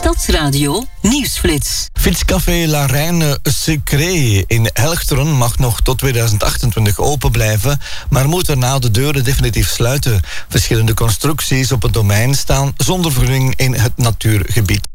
Stadsradio Nieuwsflits. Fietscafé La Reine Secret in Helchteren mag nog tot 2028 open blijven, maar moet daarna de deuren definitief sluiten. Verschillende constructies op het domein staan zonder vergunning in het natuurgebied.